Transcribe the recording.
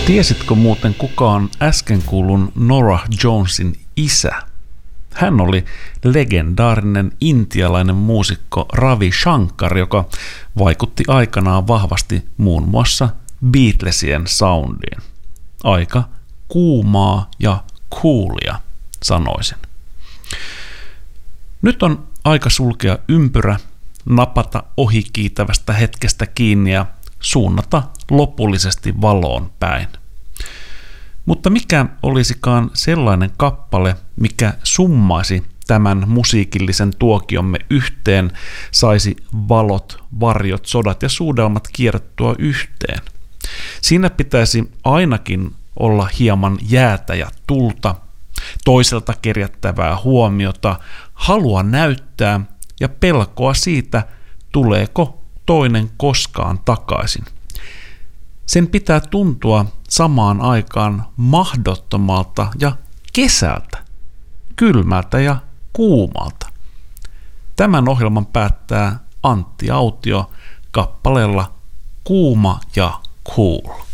Tiesitkö muuten kuka on äsken kuulun Norah Jonesin isä? Hän oli legendaarinen intialainen muusikko Ravi Shankar, joka vaikutti aikanaan vahvasti muun muassa Beatlesien soundiin. Aika kuumaa ja coolia, sanoisin. Nyt on aika sulkea ympyrä, napata ohikiitävästä hetkestä kiinni ja suunnata lopullisesti valoon päin. Mutta mikä olisikaan sellainen kappale, mikä summaisi tämän musiikillisen tuokiomme yhteen, saisi valot, varjot, sodat ja suudelmat kierrettyä yhteen? Siinä pitäisi ainakin olla hieman jäätä ja tulta, toiselta kerjättävää huomiota, halua näyttää ja pelkoa siitä, tuleeko toinen koskaan takaisin. Sen pitää tuntua samaan aikaan mahdottomalta ja kesältä, kylmältä ja kuumalta. Tämän ohjelman päättää Antti Autio kappaleella Kuuma ja cool.